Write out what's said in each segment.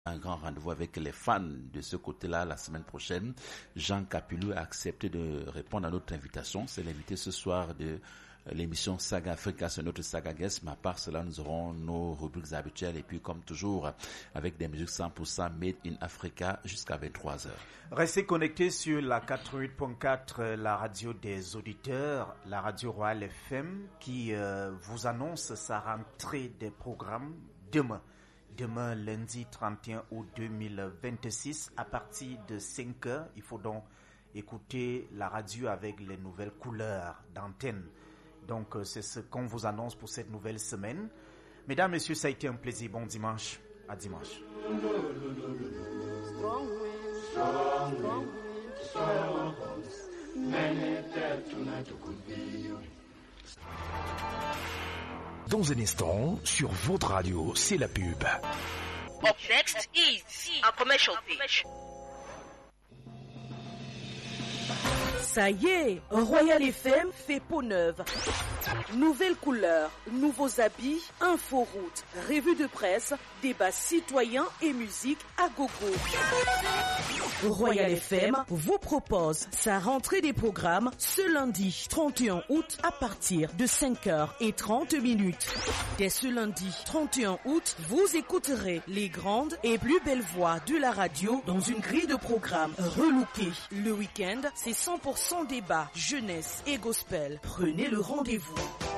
un grand rendez-vous avec les fans de ce côté-là la semaine prochaine. Jean Capilou a accepté de répondre à notre invitation. C'est l'invité ce soir de l'émission Saga Africa, c'est notre Saga Guest. Mais à part cela, nous aurons nos rubriques habituelles et puis comme toujours, avec des musiques 100% made in Africa jusqu'à 23h. Restez connectés sur la 88.4, la radio des auditeurs, la radio Royal FM qui vous annonce sa rentrée des programmes demain. Demain, lundi 31 août 2026, à partir de 5h, il faut donc écouter la radio avec les nouvelles couleurs d'antenne. Donc, c'est ce qu'on vous annonce pour cette nouvelle semaine. Mesdames, Messieurs, ça a été un plaisir. Bon dimanche. À dimanche. Dans un instant, sur votre radio, c'est la pub. Up next is a commercial pitch. Ça y est, Royal FM fait peau neuve. Nouvelles couleurs, nouveaux habits, inforoute, revue de presse, débats citoyens et musique à gogo. Royal FM vous propose sa rentrée des programmes ce lundi 31 août à partir de 5h30. Dès ce lundi 31 août, vous écouterez les grandes et plus belles voix de la radio dans une grille de programmes relookée. Le week-end, c'est 100% débat, jeunesse et gospel. Prenez le rendez-vous.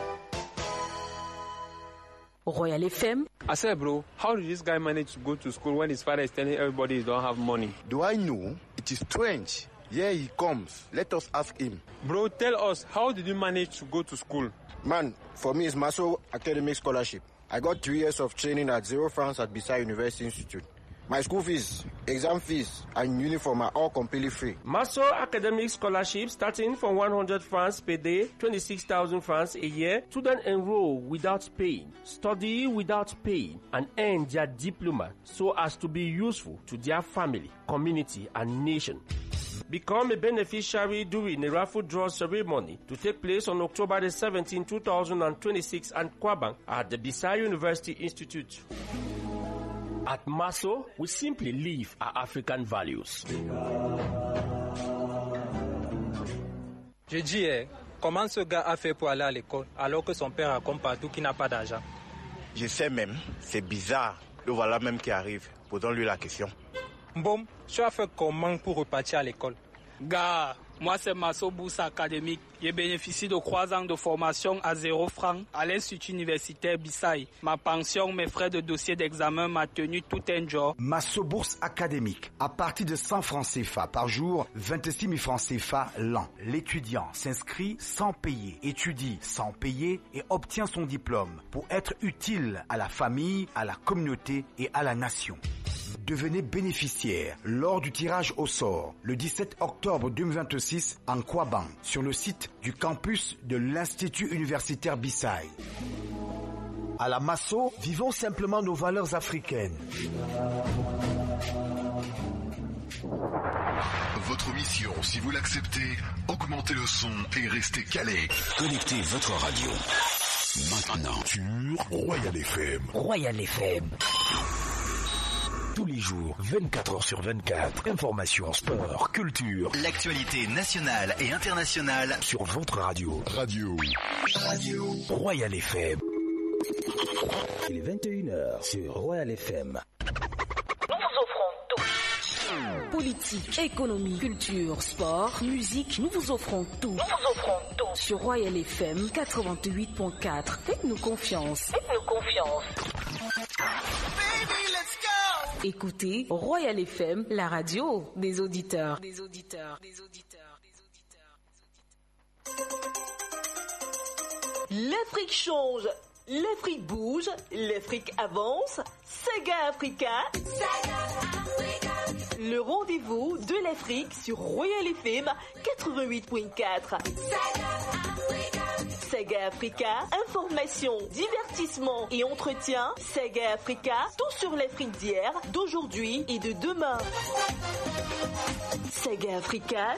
Royal FM. I said, bro, how did this guy manage to go to school when his father is telling everybody he don't have money? Do I know? It is strange. Here he comes. Let us ask him. Bro, tell us, how did you manage to go to school? Man, for me it's Maso Academic Scholarship. I got 3 years of training at 0 francs at Bissau University Institute. My school fees, exam fees, and uniform are all completely free. Maso Academic Scholarship starting from 100 francs per day, 26,000 francs a year. Students enroll without paying, study without paying, and earn their diploma so as to be useful to their family, community, and nation. Become a beneficiary during a raffle draw ceremony to take place on October the 17th, 2026 at Kwabang at the Bissau University Institute. At Maso, we simply live our African values. Je dis, comment ce gars a fait pour aller à l'école alors que son père raconte partout qu'il n'a pas d'argent? Je sais même, c'est bizarre. Le voilà même qui arrive. Posons-lui la question. Bon, tu as fait comment pour repartir à l'école? Gars, moi c'est Maso Bourse Académique. J'ai bénéficié de 3 ans de formation à 0 francs à l'Institut universitaire Bissau. Ma pension, mes frais de dossier d'examen, m'a tenu tout un jour. Maso Bourse Académique. À partir de 100 francs CFA par jour, 26 000 francs CFA l'an. L'étudiant s'inscrit sans payer, étudie sans payer et obtient son diplôme pour être utile à la famille, à la communauté et à la nation. Devenez bénéficiaire lors du tirage au sort le 17 octobre 2026 en Kwabang sur le site du campus de l'Institut universitaire Bissau. À la Maso, vivons simplement nos valeurs africaines. Votre mission, si vous l'acceptez, augmentez le son et restez calé. Connectez votre radio maintenant sur Royal FM. Royal FM. Tous les jours, 24 heures sur 24, information, sport, culture. L'actualité nationale et internationale sur votre radio. Radio Royal FM. Il est 21h sur Royal FM. Nous vous offrons tout. Politique, économie, culture, sport, musique, nous vous offrons tout. Nous vous offrons tout. Sur Royal FM 88.4. Faites-nous confiance. Faites-nous confiance. Écoutez Royal FM, la radio des auditeurs. Des auditeurs. L'Afrique change, l'Afrique bouge, l'Afrique avance. Saga Africa. Le rendez-vous de l'Afrique sur Royal FM 88.4. Saga Saga Africa, information, divertissement et entretien. Saga Africa, tout sur l'Afrique d'hier, d'aujourd'hui et de demain. Saga Africa.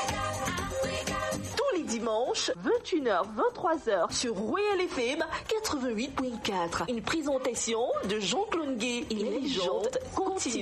Tous les dimanches, 21h, 23h sur Royal FM 88.4. Une présentation de Jean Klongué et la légende continue.